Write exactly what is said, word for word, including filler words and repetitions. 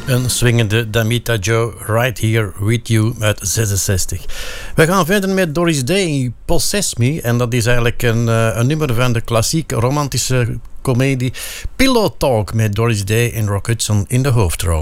Een swingende Damita Joe, Right Here With You uit zesenzestig. We gaan verder met Doris Day, Possess Me. En dat is eigenlijk een, uh, een nummer van de klassieke romantische komedie Pillow Talk met Doris Day en Rock Hudson in de hoofdrol.